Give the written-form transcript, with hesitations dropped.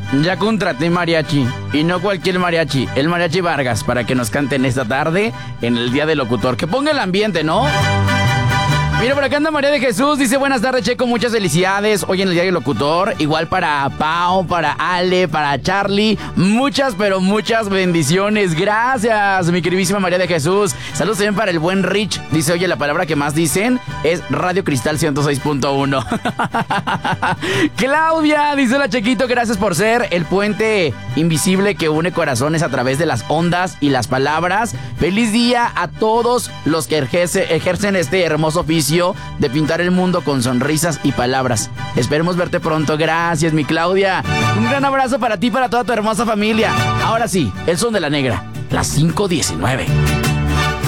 Ya contraté mariachi, y no cualquier mariachi, el mariachi Vargas, para que nos canten esta tarde en el Día del Locutor. Que ponga el ambiente, ¿no? Mira, por acá anda María de Jesús, dice: buenas tardes, Checo, muchas felicidades hoy en el Día del Locutor. Igual para Pau, para Ale, para Charlie, muchas, pero muchas bendiciones. Gracias, mi queridísima María de Jesús. Saludos también para el buen Rich. Dice: oye, la palabra que más dicen es Radio Cristal 106.1. Claudia, dice: hola, Chequito, gracias por ser el puente invisible que une corazones a través de las ondas y las palabras. Feliz día a todos los que ejercen este hermoso oficio de pintar el mundo con sonrisas y palabras. Esperemos verte pronto. Gracias, mi Claudia. Un gran abrazo para ti y para toda tu hermosa familia. Ahora sí, el son de la negra, las 5:19.